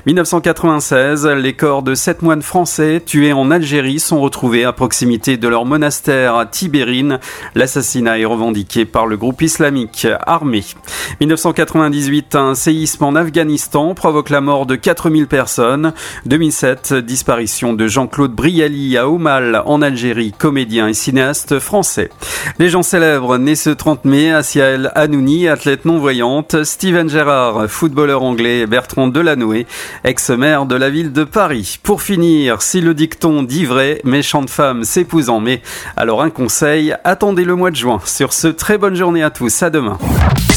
1996, les corps de 7 moines français tués en Algérie sont retrouvés à proximité de leur monastère à Tibérine. L'assassinat est revendiqué par le groupe islamique armé. 1998, un séisme en Afghanistan provoque la mort de 4000 personnes. 2007, disparition de Jean-Claude Brialy à Aumale en Algérie, comédien et cinéaste français. Les gens célèbres nés ce 30 mai, Asia Hanouni, athlète non-voyante, Steven Gerrard, footballeur anglais, Bertrand Delanoë, ex-maire de la ville de Paris. Pour finir, si le dicton dit vrai, méchante femme s'épouse en mai, alors un conseil, attendez le mois de juin. Sur ce, très bonne journée à tous, à demain.